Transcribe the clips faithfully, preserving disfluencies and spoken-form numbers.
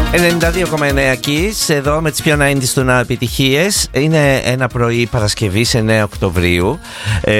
ενενήντα δύο κόμμα εννέα Kiss, εδώ με τις πιο ενενήντα του να επιτυχίες. Είναι ένα πρωί Παρασκευής εννέα Οκτωβρίου ε,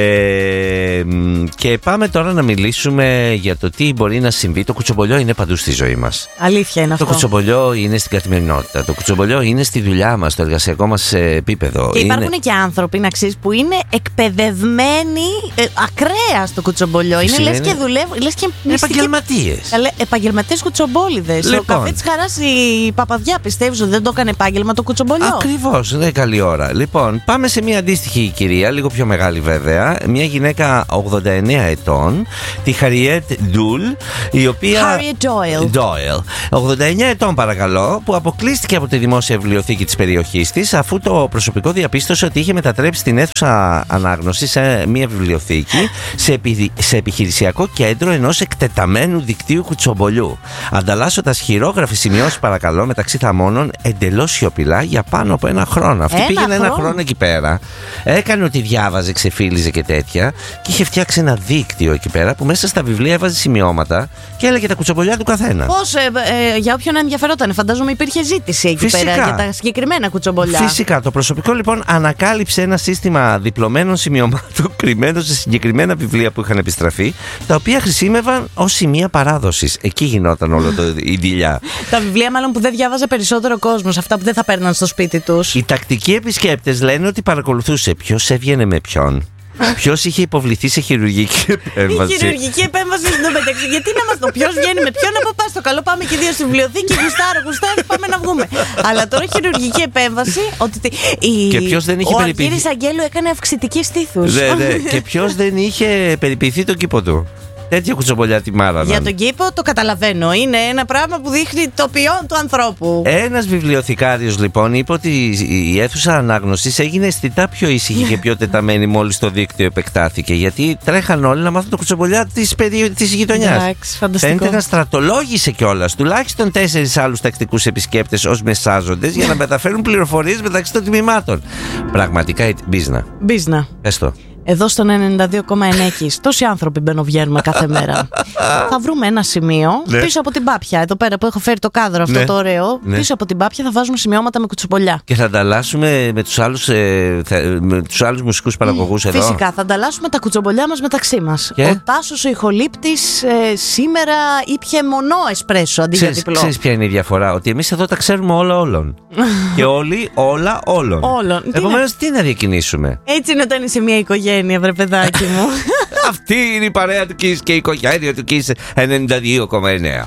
και πάμε τώρα να μιλήσουμε για το τι μπορεί να συμβεί. Το κουτσομπολιό είναι παντού στη ζωή μας. Αλήθεια είναι αυτό. Το κουτσομπολιό είναι στην καθημερινότητα. Το κουτσομπολιό είναι στη δουλειά μας, στο εργασιακό μας επίπεδο. Και υπάρχουν είναι... και άνθρωποι, να ξέρεις, που είναι εκπαιδευμένοι ε, ακραία στο κουτσομπολιό. Είναι λες και δουλεύουν, λες και επαγγελματίες. Επαγγελματίες κουτσομπόλιδες. Λοιπόν. Ο καφέ της χαράς η Παπαδιά, πιστεύεις ότι δεν το έκανε επάγγελμα το κουτσομπολιό? Ακριβώς, δεν είναι καλή ώρα. Λοιπόν, πάμε σε μια αντίστοιχη κυρία, λίγο πιο μεγάλη βέβαια. Μια γυναίκα ογδόντα εννέα ετών, τη Harriet Dole, η οποία. Harriet Doyle. Doyle. ογδόντα εννέα ετών, παρακαλώ, που αποκλείστηκε από τη δημόσια βιβλιοθήκη της περιοχής της, αφού το προσωπικό διαπίστωσε ότι είχε μετατρέψει την αίθουσα ανάγνωση σε μια βιβλιοθήκη σε, επι... σε επιχειρησιακό κέντρο ενός εκτεταμένου δικτύου κουτσομπολιού. Ανταλλάσσοντας χειρόγραφες σημειώσεις, παρακαλώ, μεταξύ θαμώνων, εντελώς σιωπηλά για πάνω από ένα χρόνο. Αυτή ένα πήγαινε χρόνο. ένα χρόνο εκεί πέρα, έκανε ότι διάβαζε, ξεφύλιζε και τέτοια, και είχε φτιάξει ένα δίκτυο εκεί πέρα που μέσα στα βιβλία έβαζε σημειώματα και έλεγε τα κουτσομπολιά του καθένα. Πώς, ε, ε, για όποιον ενδιαφερόταν, φαντάζομαι υπήρχε ζήτηση εκεί Φυσικά. πέρα για τα συγκεκριμένα κουτσομπολιά. Φυσικά. Το προσωπικό λοιπόν ανακάλυψε ένα σύστημα διπλωμένων σημειωμάτων κρυμμένο σε συγκεκριμένα βιβλία που είχαν επιστραφεί, τα οποία χρησιμεύαν ως σημεία παράδοσης. Εκεί γινόταν όλο το, η δειλιά. Τα βιβλία, μάλλον, που δεν διάβαζε περισσότερο κόσμος, αυτά που δεν θα παίρναν στο σπίτι τους. Οι τακτικοί επισκέπτες λένε ότι παρακολουθούσε ποιος έβγαινε με ποιον, ποιος είχε υποβληθεί σε χειρουργική επέμβαση. Η χειρουργική επέμβαση στην μεταξύ. Γιατί να μας το ποιος βγαίνει με ποιον, από πας το καλό, πάμε και δύο στη βιβλιοθήκη, γουστάρω, γουστάρω, πάμε να βγούμε. Αλλά τώρα χειρουργική επέμβαση. Ότι η... Και ποιος δεν είχε ο περιποιηθεί. Αργύρης Αγγέλου έκανε αυξητική στήθους. Ναι, ναι. Και ποιος δεν είχε περιποιηθεί τον κήπο του. Τέτοια κουτσομπολιά τη μάραναν. Για τον κήπο το καταλαβαίνω. Είναι ένα πράγμα που δείχνει το ποιόν του ανθρώπου. Ένας βιβλιοθηκάριος λοιπόν είπε ότι η αίθουσα ανάγνωσης έγινε αισθητά πιο ήσυχη και πιο τεταμένη μόλις το δίκτυο επεκτάθηκε. Γιατί τρέχαν όλοι να μάθουν το κουτσομπολιά της, περι... της γειτονιάς. Εντάξει, φανταστικό. Φαίνεται να στρατολόγησε κιόλας τουλάχιστον τέσσερις άλλους τακτικούς επισκέπτες ως μεσάζοντες για να μεταφέρουν πληροφορίες μεταξύ των τμήματων. Πραγματικά μπίζνα. Μπίζνα. Πες το. Εδώ στον ενενήντα δύο κόμμα εννέα Kiss, τόσοι άνθρωποι μπαίνουν-βγαίνουμε κάθε μέρα. Θα βρούμε ένα σημείο, ναι, πίσω από την πάπια. Εδώ πέρα που έχω φέρει το κάδρο αυτό, ναι, το ωραίο. Ναι. Πίσω από την πάπια θα βάζουμε σημειώματα με κουτσομπολιά. Και θα ανταλλάσσουμε με τους άλλους, ε, θα, με τους άλλους μουσικούς παραγωγούς εδώ. Φυσικά, θα ανταλλάσσουμε τα κουτσομπολιά μας μεταξύ μας. Και? Ο Τάσος ο ηχολήπτης ε, σήμερα ήπιε μονό εσπρέσο αντί ξέρεις, για διπλό. Ξέρεις ποια είναι η διαφορά? Ότι εμείς εδώ τα ξέρουμε όλα όλων. Και όλοι όλα όλων. Όλων. Επομένως, τι να διακινήσουμε. Έτσι είναι όταν είσαι μια οικογένεια, βρε παιδάκι μου. Αυτή είναι η παρέα του Kiss και η οικογένεια του Kiss ενενήντα δύο κόμμα εννέα.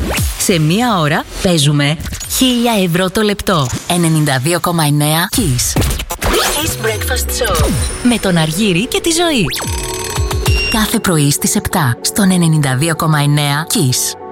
Σε μία ώρα παίζουμε χίλια ευρώ το λεπτό. ενενήντα δύο κόμμα εννέα Kiss. Kiss Breakfast Show με τον Αργύρη και τη Ζωή. Κάθε πρωί στις επτά στον ενενήντα δύο κόμμα εννέα Kiss.